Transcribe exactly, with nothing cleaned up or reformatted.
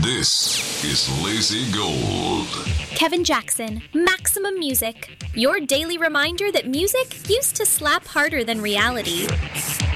This is Lazy Gold. Kevin Jackson, Maximum Music. Your daily reminder that music used to slap harder than reality.